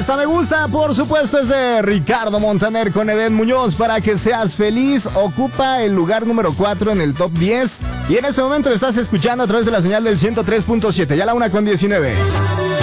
Esta me gusta, por supuesto, es de Ricardo Montaner con Eden Muñoz. Para que seas feliz, ocupa el lugar número 4 en el top 10. Y en este momento lo estás escuchando a través de la señal del 103.7. Ya la 1:19.